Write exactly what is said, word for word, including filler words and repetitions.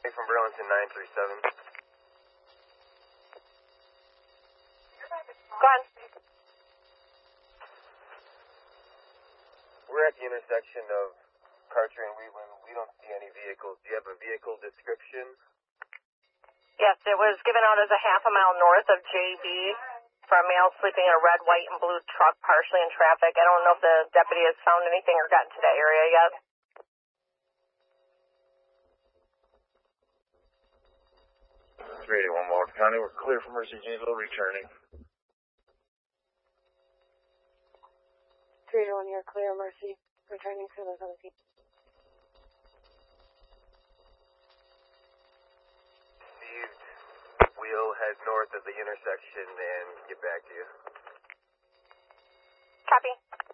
From Burlington nine three seven. Go on. We're at the intersection of Carter and Wheatland. We don't see any vehicles. Do you have a vehicle description? Yes, it was given out as a half a mile north of J B for a male sleeping in a red, white, and blue truck partially in traffic. I don't know if the deputy has found anything or gotten to that area yet. three eighty-one Walker County. We're clear for Mercy Janesville, returning. three eighty-one, you're clear, Mercy. Returning to the seventeen. Received. We'll head north of the intersection and get back to you. Copy.